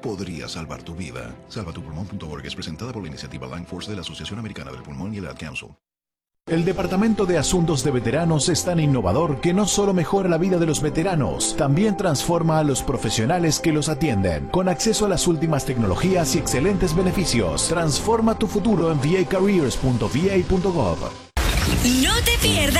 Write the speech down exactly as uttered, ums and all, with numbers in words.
podría salvar tu vida. salva tu pulmón punto org es presentada por la iniciativa Lung Force de la Asociación Americana del Pulmón y el Ad Council. El Departamento de Asuntos de Veteranos es tan innovador que no solo mejora la vida de los veteranos, también transforma a los profesionales que los atienden. Con acceso a las últimas tecnologías y excelentes beneficios, transforma tu futuro en v a careers punto v a punto gov. No te pierdas